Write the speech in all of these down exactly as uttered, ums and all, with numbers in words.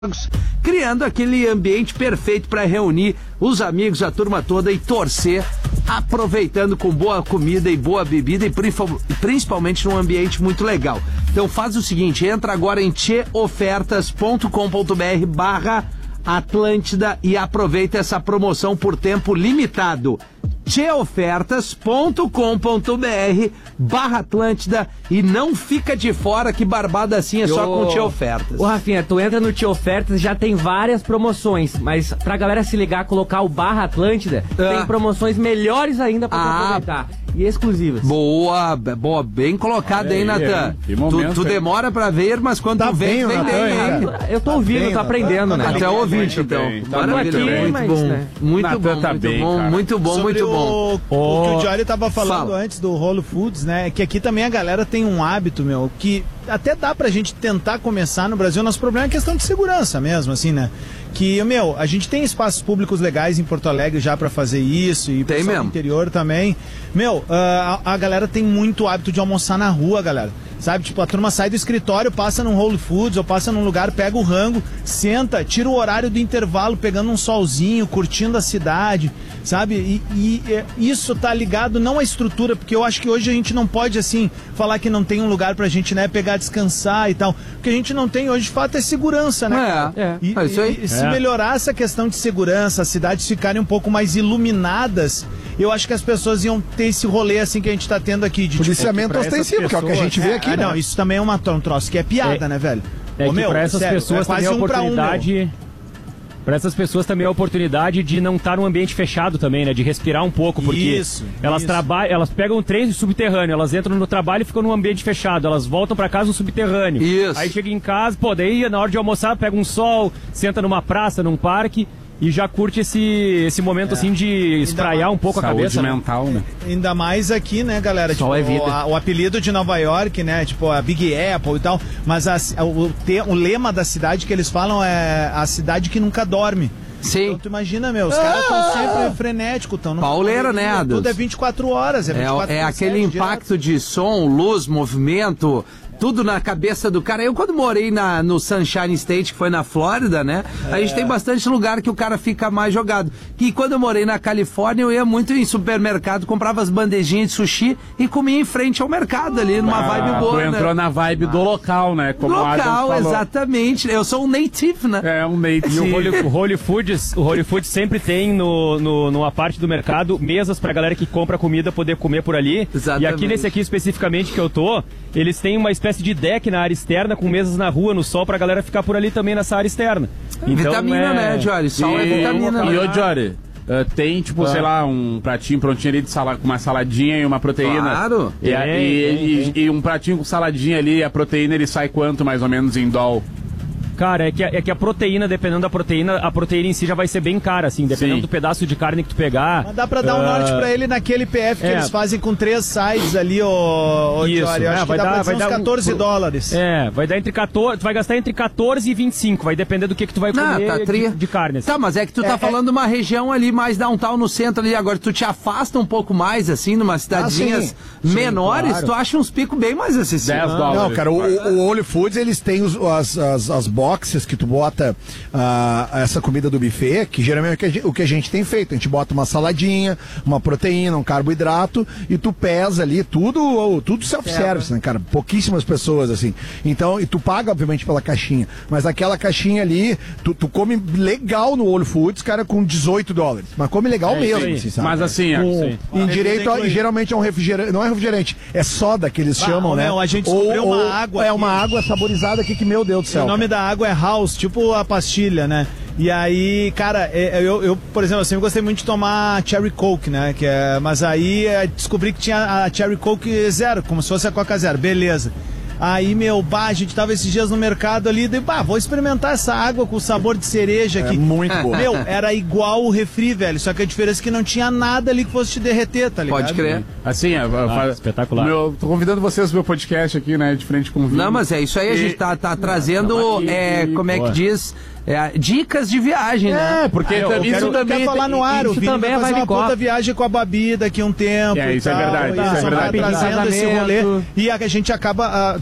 criando aquele ambiente perfeito para reunir os amigos, a turma toda e torcer, aproveitando com boa comida e boa bebida e principalmente num ambiente muito legal. Então faz o seguinte, entra agora em tcheofertas ponto com ponto br barra Atlântida e aproveita essa promoção por tempo limitado. tcheofertas ponto com ponto br barra Atlântida e não fica de fora, que barbada assim é só com Tcheofertas. Ô Rafinha, tu entra no Tcheofertas, já tem várias promoções, mas pra galera se ligar, colocar o barra Atlântida, ah. tem promoções melhores ainda pra ah. aproveitar. E exclusivas. Boa, boa, bem colocado, hein, Natan? Tu, tu demora pra ver, mas quando tá tu vem, vem bem, hein? Eu tô ouvindo, tá eu tô aprendendo, né? Até ouvinte, então. Maravilha, muito mas, bom. Né? Muito Natan bom, tá muito bem, bom, cara. muito bom, Sobre muito bom. O, oh. o que o Jory tava falando Fala. antes do Whole Foods, né? Que aqui também a galera tem um hábito, meu, que até dá pra gente tentar começar no Brasil. Nosso problema é questão de segurança mesmo, assim, né? Que, meu, a gente tem espaços públicos legais em Porto Alegre já pra fazer isso e tem mesmo. No interior também. Meu, uh, a, a galera tem muito hábito de almoçar na rua, galera. Sabe, tipo, a turma sai do escritório, passa num Whole Foods ou passa num lugar, pega o rango, senta, tira o horário do intervalo, pegando um solzinho, curtindo a cidade, sabe? E, e, e isso tá ligado não à estrutura, porque eu acho que hoje a gente não pode, assim, falar que não tem um lugar pra gente, né, pegar, descansar e tal. O que a gente não tem hoje, de fato, é segurança, né? É, é. E, é isso aí. E, e se é. melhorar essa questão de segurança, as cidades ficarem um pouco mais iluminadas, eu acho que as pessoas iam ter esse rolê, assim, que a gente tá tendo aqui. De, policiamento tipo, ostensivo, que é o que a gente vê aqui, é, né? Não, isso também é uma, um troço que é piada, É, né, velho? É Ô, que meu, pra essas sério, pessoas é quase também a um pra um, oportunidade... meu. Para essas pessoas também a oportunidade de não estar num ambiente fechado também, né? De respirar um pouco, porque isso, elas isso. trabalham, elas pegam um trem subterrâneo, elas entram no trabalho e ficam num ambiente fechado, elas voltam para casa no subterrâneo. Isso. Aí chega em casa, pô, daí na hora de almoçar pega um sol, senta numa praça, num parque e já curte esse, esse momento é. assim de espraiar um pouco a saúde cabeça. mental, né? Ainda mais aqui, né, galera? Sol tipo, é vida. O, a, o apelido de Nova York, né? Tipo, a Big Apple e tal. Mas a, o, te, o lema da cidade que eles falam é a cidade que nunca dorme. Sim. Então tu imagina, meu, os ah, caras estão sempre frenéticos, estão no pauleira, né, Adams? Tudo é vinte e quatro horas, é vinte e quatro É, é aquele impacto direto. De som, luz, movimento, tudo na cabeça do cara. Eu quando morei na, no Sunshine State, que foi na Flórida, né? É. A gente tem bastante lugar que o cara fica mais jogado. E quando eu morei na Califórnia, eu ia muito em supermercado, comprava as bandejinhas de sushi e comia em frente ao mercado ali, numa ah, vibe boa, tu né? entrou na vibe do local, né? Como local, exatamente. Eu sou um native, né? É, um native. E o Holy, o Holy Foods, o Holy Foods sempre tem no, no, numa parte do mercado mesas pra galera que compra comida poder comer por ali. Exatamente. E aqui nesse aqui especificamente que eu tô, eles têm uma espécie de deck na área externa com mesas na rua, no sol, pra galera ficar por ali também nessa área externa. Então, vitamina, é... né, Jory? Sol é vitamina. E, ô, Jory, uh, tem, tipo, ah. sei lá, um pratinho prontinho ali de sala, com uma saladinha e uma proteína. Claro. E, é, e, é, e, é. e um pratinho com saladinha ali, a proteína, ele sai quanto, mais ou menos, em doll? Cara, é que, a, é que a proteína, dependendo da proteína, a proteína em si já vai ser bem cara, assim, dependendo Sim. do pedaço de carne que tu pegar. Mas dá pra dar um uh... norte pra ele naquele P F que é. eles fazem com três sides ali, ô, ô Isso, Jory. Eu é, acho vai que dá dar, pra vai ser dar uns catorze um, dólares. É, vai dar entre catorze, tu vai gastar entre catorze e vinte e cinco, vai depender do que que tu vai comer Não, tá tri... de, de carne. Assim. Tá, mas é que tu tá é, falando de é... uma região ali mais downtown no centro ali, agora tu te afasta um pouco mais, assim, numas cidadinhas ah, sim. menores, Sim, claro. Tu acha uns picos bem mais acessíveis. dez dólares. Não, cara, o, o Whole Foods, eles têm os, as, as, as boxes que tu bota uh, essa comida do buffet, que geralmente é o que, a gente, o que a gente tem feito. A gente bota uma saladinha, uma proteína, um carboidrato e tu pesa ali tudo, tudo self-service, né, cara? Pouquíssimas pessoas, assim. Então, e tu paga, obviamente, pela caixinha. Mas aquela caixinha ali, tu, tu come legal no Whole Foods, cara, com dezoito dólares. Mas come legal é, mesmo, assim, sabe? Mas assim, com, em direito, a, geralmente é um refrigerante, não é refrigerante, é soda que eles ah, chamam, né? Não, a gente ou, descobriu uma ou água. É aqui. uma água saborizada aqui que, meu Deus do céu. O nome cara. da água é House, tipo a pastilha, né? E aí, cara, eu, eu, por exemplo, eu sempre gostei muito de tomar Cherry Coke, né? Que é, mas aí descobri que tinha a Cherry Coke zero, como se fosse a Coca Zero, beleza. Aí, meu, bah, a gente tava esses dias no mercado ali, e bah, vou experimentar essa água com sabor de cereja aqui. É muito boa. Meu, era igual o refri, velho, só que a diferença é que não tinha nada ali que fosse te derreter, tá ligado? Pode crer. Assim, ah, faz... espetacular. Meu, tô convidando vocês pro meu podcast aqui, né, de frente com o Vini. Não, mas é isso aí, a gente tá, tá trazendo, não, é, como é que diz... É, dicas de viagem, né? É, porque ah, também, quero, isso também quer falar no ar, isso o Vini também vai é fazer uma Vibe puta viagem com a Babi daqui um tempo. É, isso é tal, verdade, e isso é verdade. Trazendo esse rolê. E a, a gente acaba uh,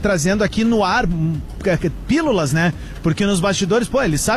trazendo aqui no ar hum, pílulas, né? Porque nos bastidores, pô, ele sabe